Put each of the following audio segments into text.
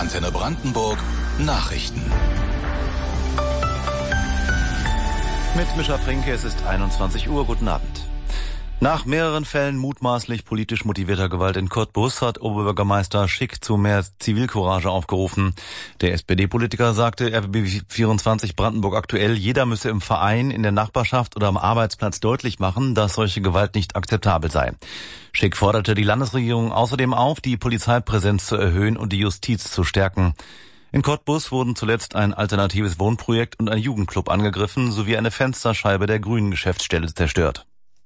Antenne Brandenburg Nachrichten. Mit Mischa Frinke, es ist 21 Uhr. Guten Abend. Nach mehreren Fällen mutmaßlich politisch motivierter Gewalt in Cottbus hat Oberbürgermeister Schick zu mehr Zivilcourage aufgerufen. Der SPD-Politiker sagte RBB24 Brandenburg aktuell, jeder müsse im Verein, in der Nachbarschaft oder am Arbeitsplatz deutlich machen, dass solche Gewalt nicht akzeptabel sei. Schick forderte die Landesregierung außerdem auf, die Polizeipräsenz zu erhöhen und die Justiz zu stärken. In Cottbus wurden zuletzt ein alternatives Wohnprojekt und ein Jugendclub angegriffen, sowie eine Fensterscheibe der grünen Geschäftsstelle zerstört.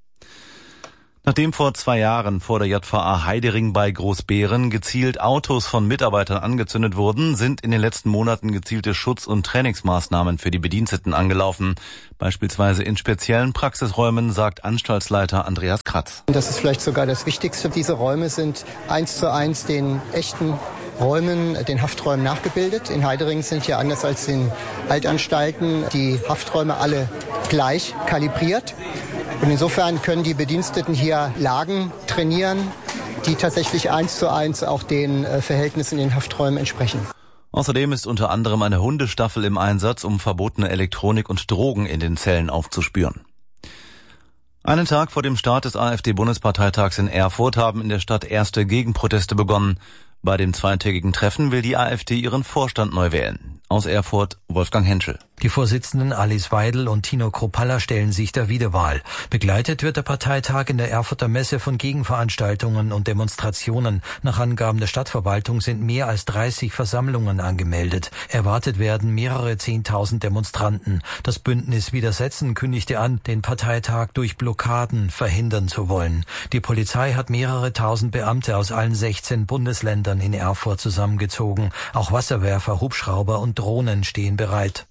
Nachdem vor 2 Jahren vor der JVA Heidering bei Großbeeren gezielt Autos von Mitarbeitern angezündet wurden, sind in den letzten Monaten gezielte Schutz- und Trainingsmaßnahmen für die Bediensteten angelaufen. Beispielsweise in speziellen Praxisräumen, sagt Anstaltsleiter Andreas Kratz. Das ist vielleicht sogar das Wichtigste. Diese Räume sind 1:1 den echten Räumen, den Hafträumen nachgebildet. In Heidering sind ja anders als in Altanstalten die Hafträume alle gleich kalibriert. Und insofern können die Bediensteten hier Lagen trainieren, die tatsächlich 1:1 auch den Verhältnissen in den Hafträumen entsprechen. Außerdem ist unter anderem eine Hundestaffel im Einsatz, um verbotene Elektronik und Drogen in den Zellen aufzuspüren. Einen Tag vor dem Start des AfD-Bundesparteitags in Erfurt haben in der Stadt erste Gegenproteste begonnen. Bei dem zweitägigen Treffen will die AfD ihren Vorstand neu wählen. Aus Erfurt Wolfgang Henschel. Die Vorsitzenden Alice Weidel und Tino Kruppalla stellen sich der Wiederwahl. Begleitet wird der Parteitag in der Erfurter Messe von Gegenveranstaltungen und Demonstrationen. Nach Angaben der Stadtverwaltung sind mehr als 30 Versammlungen angemeldet. Erwartet werden mehrere 10.000 Demonstranten. Das Bündnis Widersetzen kündigte an, den Parteitag durch Blockaden verhindern zu wollen. Die Polizei hat mehrere tausend Beamte aus allen 16 Bundesländern in Erfurt zusammengezogen. Auch Wasserwerfer, Hubschrauber und Drohnen stehen bereit.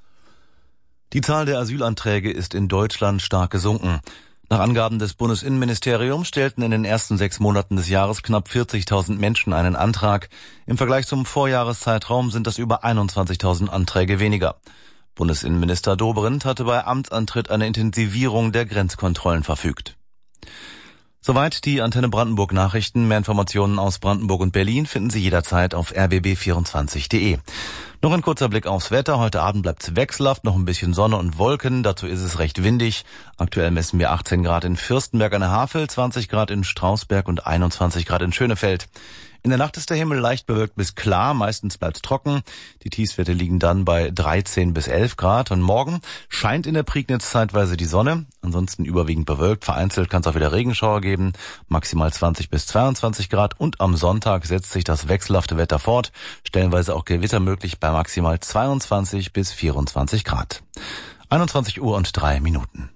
Die Zahl der Asylanträge ist in Deutschland stark gesunken. Nach Angaben des Bundesinnenministeriums stellten in den ersten 6 Monaten des Jahres knapp 40.000 Menschen einen Antrag. Im Vergleich zum Vorjahreszeitraum sind das über 21.000 Anträge weniger. Bundesinnenminister Dobrindt hatte bei Amtsantritt eine Intensivierung der Grenzkontrollen verfügt. Soweit die Antenne Brandenburg Nachrichten. Mehr Informationen aus Brandenburg und Berlin finden Sie jederzeit auf rbb24.de. Noch ein kurzer Blick aufs Wetter. Heute Abend bleibt es wechselhaft, noch ein bisschen Sonne und Wolken. Dazu ist es recht windig. Aktuell messen wir 18 Grad in Fürstenberg an der Havel, 20 Grad in Strausberg und 21 Grad in Schönefeld. In der Nacht ist der Himmel leicht bewölkt bis klar, meistens bleibt es trocken. Die Tiefstwerte liegen dann bei 13 bis 11 Grad. Und morgen scheint in der Prignitz zeitweise die Sonne, ansonsten überwiegend bewölkt. Vereinzelt kann es auch wieder Regenschauer geben, maximal 20 bis 22 Grad. Und am Sonntag setzt sich das wechselhafte Wetter fort, stellenweise auch Gewitter möglich bei maximal 22 bis 24 Grad. 21 Uhr und 3 Minuten.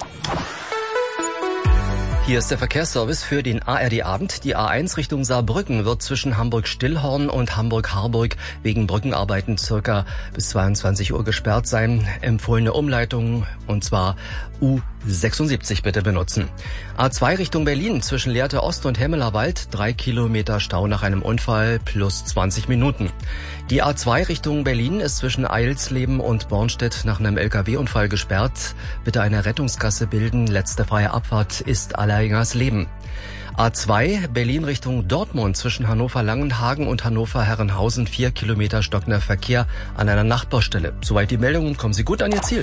Hier ist der Verkehrsservice für den ARD-Abend. Die A1 Richtung Saarbrücken wird zwischen Hamburg-Stillhorn und Hamburg-Harburg wegen Brückenarbeiten circa bis 22 Uhr gesperrt sein. Empfohlene Umleitung, und zwar U76 bitte benutzen. A2 Richtung Berlin zwischen Lehrte Ost und Hemmeler Wald 3 Kilometer Stau nach einem Unfall plus 20 Minuten. Die A2 Richtung Berlin ist zwischen Eilsleben und Bornstedt nach einem LKW-Unfall gesperrt. Bitte eine Rettungsgasse bilden. Letzte freie Abfahrt ist Allerhingersleben. A2 Berlin Richtung Dortmund zwischen Hannover-Langenhagen und Hannover-Herrenhausen 4 Kilometer stockender Verkehr an einer Nachbarstelle. Soweit die Meldungen, kommen Sie gut an Ihr Ziel.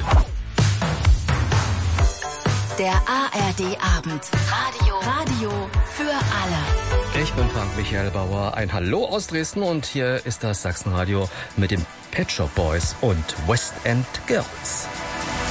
Der ARD-Abend. Radio für alle. Ich bin Frank Michael Bauer. Ein Hallo aus Dresden und hier ist das Sachsenradio mit den Pet Shop Boys und West End Girls.